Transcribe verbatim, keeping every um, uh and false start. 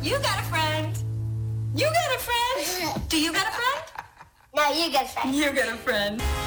You got a friend. You got a friend. Do you got a friend? No, you got a friend. You got a friend.